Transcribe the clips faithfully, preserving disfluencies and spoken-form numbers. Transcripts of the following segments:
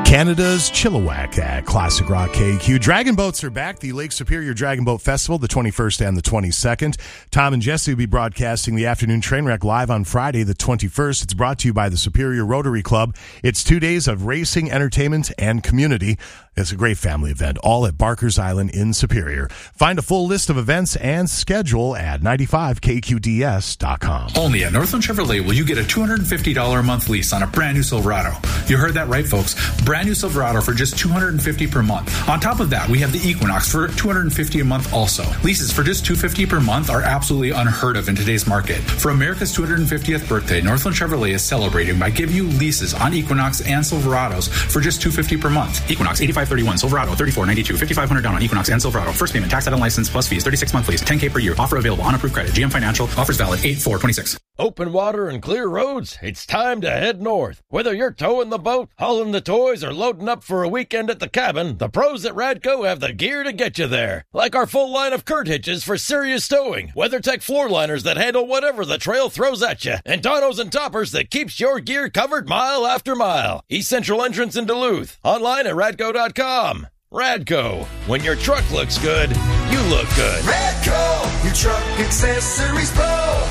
Canada's Chilliwack at Classic Rock K Q. Dragon Boats are back. The Lake Superior Dragon Boat Festival, the twenty-first and the twenty-second. Tom and Jesse will be broadcasting the afternoon train wreck live on Friday, the twenty-first. It's brought to you by the Superior Rotary Club. It's two days of racing, entertainment, and community. It's a great family event, all at Barker's Island in Superior. Find a full list of events and schedule at ninety-five K Q D S dot com. Only at Northland Chevrolet will you get a two hundred fifty dollars a month lease on a brand new Silverado. You heard that right, folks. Brand new Silverado for just two hundred fifty dollars per month. On top of that, we have the Equinox for two hundred fifty dollars a month also. Leases for just two hundred fifty dollars per month are absolutely unheard of in today's market. For America's two hundred fiftieth birthday, Northland Chevrolet is celebrating by giving you leases on Equinox and Silverados for just two hundred fifty dollars per month. Equinox eighty-five thirty-one, Silverado thirty-four ninety-two, fifty-five hundred dollars down on Equinox and Silverado. First payment, tax add-on license plus fees, thirty-six month lease, ten K per year. Offer available on approved credit. G M Financial. Offers valid eight four twenty-six. Open water and clear roads? It's time to head north. Whether you're towing the boat, hauling the toys, or loading up for a weekend at the cabin, the pros at Radco have the gear to get you there. Like our full line of Kurt hitches for serious towing, WeatherTech floor liners that handle whatever the trail throws at you, and Tonneaus and toppers that keeps your gear covered mile after mile. East Central Entrance in Duluth. Online at radco dot com. Radco. When your truck looks good, you look good. Radco, your truck accessories pro.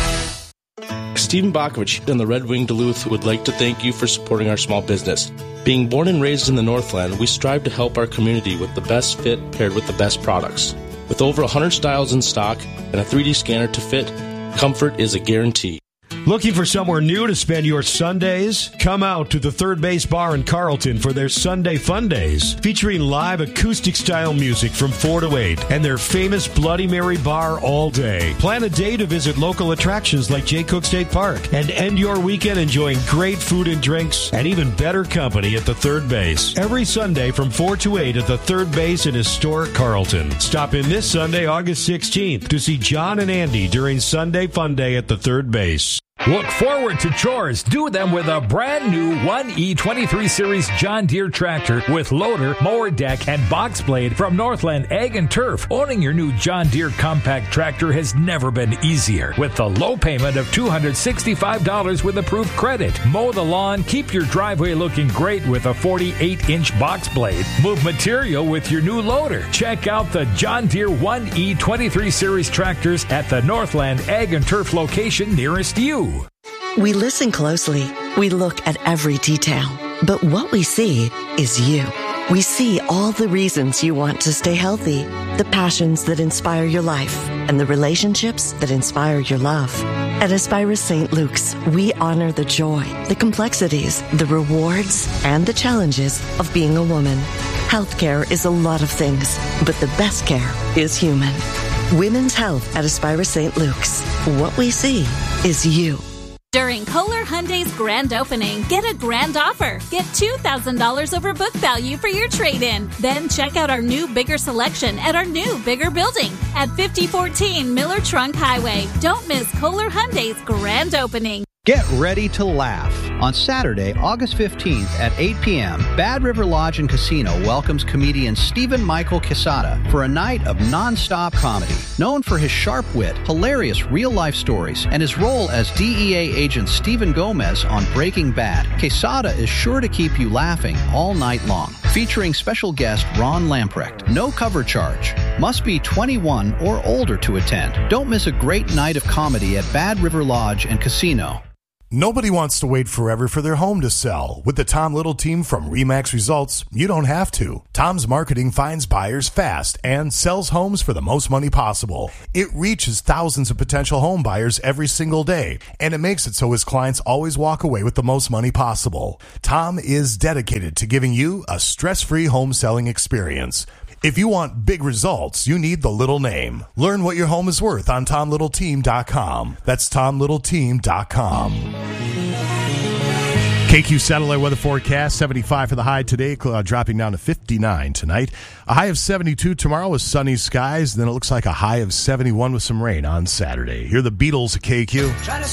Stephen Bakovich and the Red Wing Duluth would like to thank you for supporting our small business. Being born and raised in the Northland, we strive to help our community with the best fit paired with the best products. With over one hundred styles in stock and a three D scanner to fit, comfort is a guarantee. Looking for somewhere new to spend your Sundays? Come out to the Third Base Bar in Carlton for their Sunday Fun Days, featuring live acoustic-style music from four to eight and their famous Bloody Mary bar all day. Plan a day to visit local attractions like Jay Cook State Park and end your weekend enjoying great food and drinks and even better company at the Third Base. Every Sunday from four to eight at the Third Base in historic Carlton. Stop in this Sunday, August sixteenth, to see John and Andy during Sunday Fun Day at the Third Base. Look forward to chores. Do them with a brand new one E twenty-three Series John Deere tractor with loader, mower deck, and box blade from Northland Ag and Turf. Owning your new John Deere compact tractor has never been easier. With the low payment of two hundred sixty-five dollars with approved credit. Mow the lawn, keep your driveway looking great with a forty-eight inch box blade. Move material with your new loader. Check out the John Deere one E twenty-three Series tractors at the Northland Ag and Turf location nearest you. We listen closely. We look at every detail. But what we see is you. We see all the reasons you want to stay healthy, the passions that inspire your life, and the relationships that inspire your love. At Aspira Saint Luke's, we honor the joy, the complexities, the rewards, and the challenges of being a woman. Healthcare is a lot of things, but the best care is human. Women's health at Aspira Saint Luke's. What we see is you. During Kohler Hyundai's grand opening, get a grand offer. Get two thousand dollars over book value for your trade-in. Then check out our new bigger selection at our new bigger building at fifty fourteen Miller Trunk Highway. Don't miss Kohler Hyundai's grand opening. Get ready to laugh. On Saturday, August fifteenth at eight p.m., Bad River Lodge and Casino welcomes comedian Stephen Michael Quesada for a night of non-stop comedy. Known for his sharp wit, hilarious real-life stories, and his role as D E A agent Stephen Gomez on Breaking Bad, Quesada is sure to keep you laughing all night long. Featuring special guest Ron Lamprecht. No cover charge. Must be twenty-one or older to attend. Don't miss a great night of comedy at Bad River Lodge and Casino. Nobody wants to wait forever for their home to sell. With the Tom Little team from RE/MAX Results, you don't have to. Tom's marketing finds buyers fast and sells homes for the most money possible. It reaches thousands of potential home buyers every single day, and it makes it so his clients always walk away with the most money possible. Tom is dedicated to giving you a stress-free home selling experience. If you want big results, you need the Little name. Learn what your home is worth on tom little team dot com. That's tom little team dot com. K Q satellite weather forecast, seventy-five for the high today, uh, dropping down to fifty-nine tonight. A high of seventy-two tomorrow with sunny skies. Then it looks like a high of seventy-one with some rain on Saturday. Here are the Beatles at K Q.